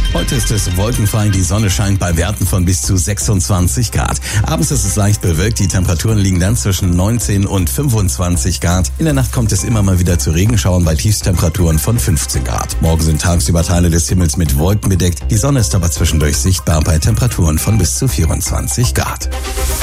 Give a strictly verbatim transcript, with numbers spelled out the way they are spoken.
Heute ist es wolkenfrei, die Sonne scheint bei Werten von bis zu sechsundzwanzig Grad. Abends ist es leicht bewölkt, die Temperaturen liegen dann zwischen neunzehn und fünfundzwanzig Grad. In der Nacht kommt es immer mal wieder zu Regenschauern bei Tiefstemperaturen von fünfzehn Grad. Morgen sind tagsüber Teile des Himmels mit Wolken bedeckt. Die Sonne ist aber zwischendurch sichtbar bei Temperaturen von bis zu vierundzwanzig Grad.